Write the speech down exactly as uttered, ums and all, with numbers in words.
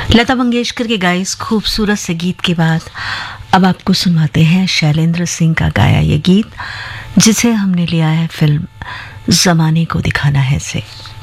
लता मंगेशकर के गाए इस खूबसूरत से गीत के बाद अब आपको सुनवाते हैं शैलेंद्र सिंह का गाया ये गीत, जिसे हमने लिया है फिल्म ज़माने को दिखाना है से।